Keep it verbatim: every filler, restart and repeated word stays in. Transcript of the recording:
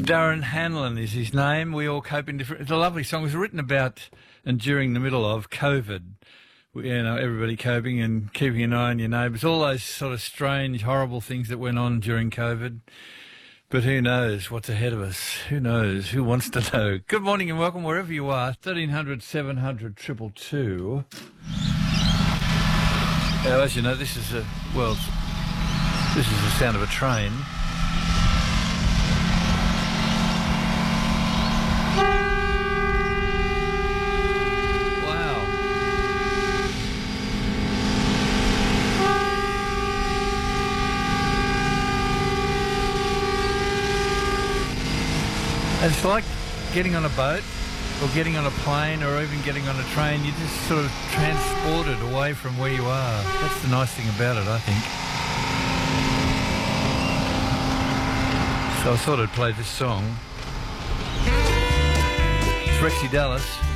Darren Hanlon is his name. We all cope in different... It's a lovely song. It was written about and during the middle of COVID. You know, everybody coping and keeping an eye on your neighbours. All those sort of strange, horrible things that went on during COVID. But who knows what's ahead of us? Who knows? Who wants to know? Good morning and welcome wherever you are. thirteen hundred, seven hundred, two two two. Now, as you know, this is a... Well, this is the sound of a train. It's like getting on a boat or getting on a plane or even getting on a train. You're just sort of transported away from where you are. That's the nice thing about it, I think. So I thought I'd play this song. It's Rexy Dallas.